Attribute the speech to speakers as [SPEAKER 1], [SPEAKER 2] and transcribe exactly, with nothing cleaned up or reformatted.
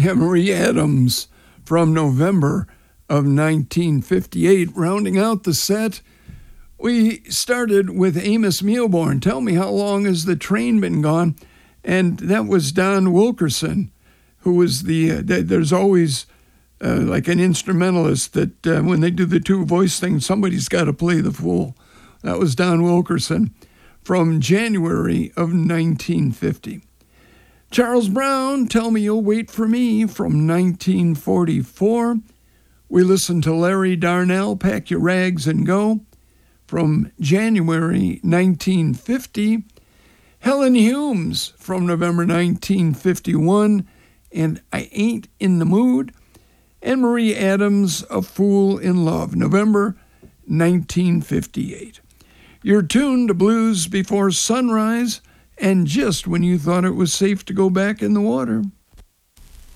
[SPEAKER 1] Yeah, Marie Adams from November of nineteen fifty-eight. Rounding out the set, we started with Amos Mealborn. Tell me, how long has the train been gone? And that was Don Wilkerson, who was the, uh, there's always uh, like an instrumentalist that uh, when they do the two voice thing, somebody's got to play the fool. That was Don Wilkerson from January of nineteen fifty. Charles Brown, Tell Me You'll Wait for Me from nineteen forty-four. We listened to Larry Darnell, Pack Your Rags and Go from January nineteen fifty. Helen Humes from November nineteen fifty-one, and I Ain't in the Mood. And Marie Adams, A Fool in Love, November nineteen fifty-eight. You're tuned to Blues Before Sunrise, and just when you thought it was safe to go back in the water.